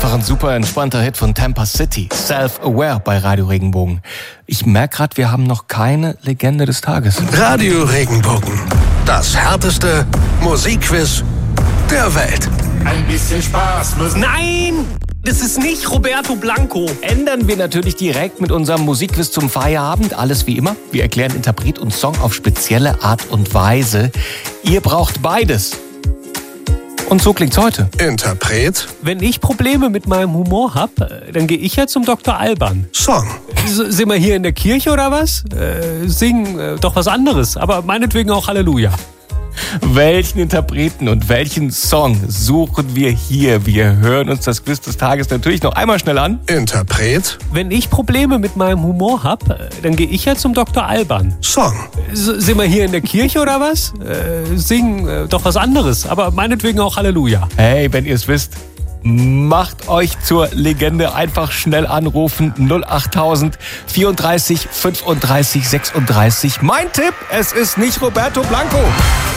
Einfach ein super entspannter Hit von Tampa City. Self-Aware bei Radio Regenbogen. Ich merke gerade, wir haben noch keine Legende des Tages. Radio Regenbogen. Das härteste Musikquiz der Welt. Ein bisschen Spaß muss... Nein! Das ist nicht Roberto Blanco. Ändern wir natürlich direkt mit unserem Musikquiz zum Feierabend. Alles wie immer. Wir erklären Interpret und Song auf spezielle Art und Weise. Ihr braucht beides. Und so klingt's heute. Interpret, Wenn ich Probleme mit meinem Humor hab, dann gehe ich ja zum Dr. Alban. Song. Sind wir hier in der Kirche oder was? Singen doch was anderes, aber meinetwegen auch Halleluja. Welchen Interpreten und welchen Song suchen wir hier? Wir hören uns das Quiz des Tages natürlich noch einmal schnell an. Interpret, Wenn ich Probleme mit meinem Humor hab, dann gehe ich ja zum Dr. Alban. Song. Sind wir hier in der Kirche oder was? Singen doch was anderes, aber meinetwegen auch Halleluja. Hey, wenn ihr es wisst, macht euch zur Legende. Einfach schnell anrufen. 08000 34 35 36. Mein Tipp, es ist nicht Roberto Blanco.